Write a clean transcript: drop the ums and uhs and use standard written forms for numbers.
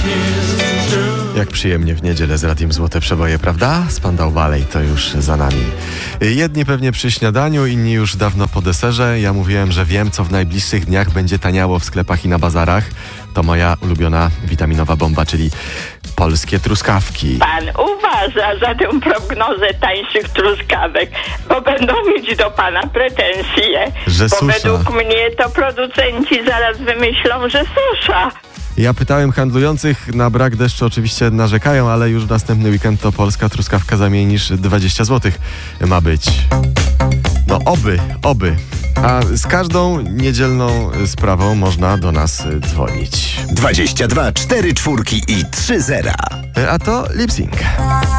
Jak przyjemnie w niedzielę z Radiem Złote Przeboje, prawda? Spandau Ballet to już za nami. Jedni pewnie przy śniadaniu, inni już dawno po deserze. Ja mówiłem, że wiem, co w najbliższych dniach będzie taniało w sklepach i na bazarach. To moja ulubiona witaminowa bomba, czyli polskie truskawki. Pan uważa za tę prognozę tańszych truskawek, bo będą mieć do pana pretensje. Że bo susza. według mnie to producenci zaraz wymyślą, że susza. Ja pytałem handlujących, na brak deszczu oczywiście narzekają, ale już w następny weekend to polska truskawka za mniej niż 20 zł ma być. No oby. A z każdą niedzielną sprawą można do nas dzwonić. 22 4 4 i 3 0. A to lip sync.